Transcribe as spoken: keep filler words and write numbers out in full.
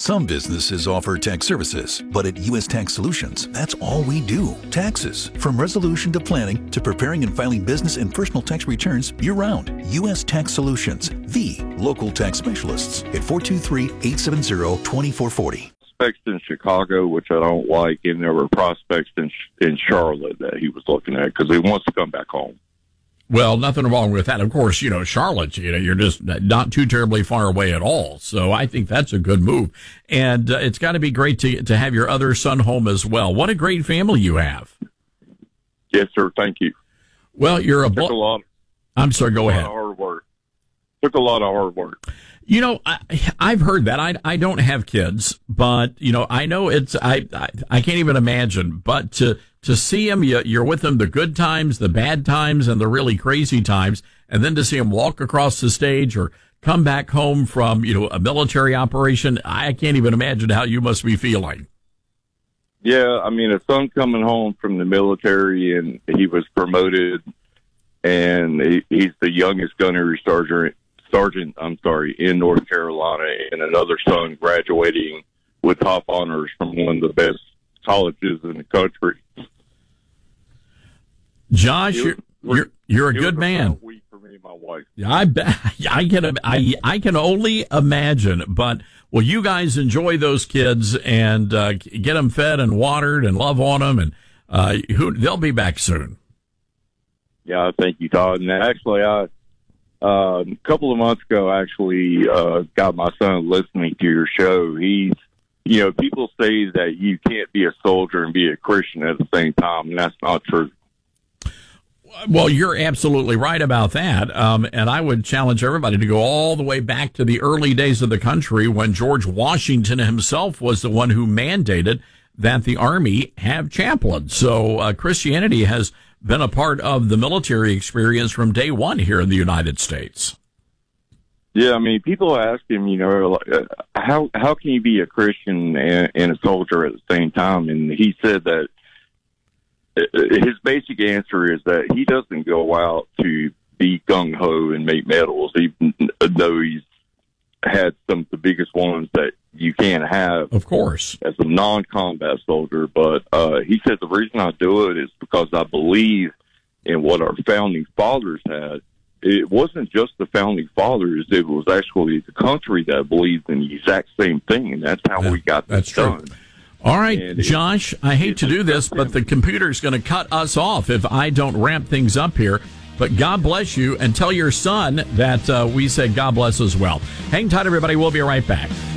Some businesses offer tax services, but at U S Tax Solutions, that's all we do. Taxes. From resolution to planning to preparing and filing business and personal tax returns year-round. U S Tax Solutions, the local tax specialists at four two three, eight seven zero, two four four zero. Prospects in Chicago, which I don't like, and there were prospects in in Charlotte that he was looking at because he wants to come back home. Well, nothing wrong with that. Of course, you know, Charlotte, you know, you're just not too terribly far away at all. So I think that's a good move. And uh, it's got to be great to to have your other son home as well. What a great family you have. Yes, sir. Thank you. Well, you're a... Took a lot, I'm sorry, go ahead. A lot of hard work. Took a lot of hard work. You know, I, I've heard that. I, I don't have kids, but, you know, I know it's, I, I, I can't even imagine, but to, to see them, you, you're with them the good times, the bad times, and the really crazy times, and then to see them walk across the stage or come back home from, you know, a military operation, I can't even imagine how you must be feeling. Yeah, I mean, a son coming home from the military, and he was promoted, and he, he's the youngest gunnery sergeant, sergeant, I'm sorry, in North Carolina, and another son graduating with top honors from one of the best colleges in the country. Josh, you're you're, you're a good man. Week for me and my wife. I bet I can I I can only imagine. But well, you guys enjoy those kids and uh, get them fed and watered and love on them, and uh, who they'll be back soon. Yeah, thank you, Todd. And actually, I. Uh, a couple of months ago, actually, uh, got my son listening to your show. He's, you know, people say that you can't be a soldier and be a Christian at the same time, and that's not true. Well, you're absolutely right about that. Um, and I would challenge everybody to go all the way back to the early days of the country when George Washington himself was the one who mandated that the Army have chaplains. So uh, Christianity has been a part of the military experience from day one here in the United States. Yeah, I mean, people ask him, you know, like, uh, how how can you be a Christian and, and a soldier at the same time? And he said that uh, his basic answer is that he doesn't go out to be gung-ho and make medals, even though he's had some of the biggest ones that you can have, of course, as a non-combat soldier. But uh, he said the reason I do it is because I believe in what our founding fathers had. It wasn't just the founding fathers; it was actually the country that believed in the exact same thing, and that's how yeah, we got that's this true. done. All right, and Josh, it, I hate to do this, but the computer's going to cut us off if I don't ramp things up here. But God bless you, and tell your son that uh, we said God bless as well. Hang tight, everybody. We'll be right back.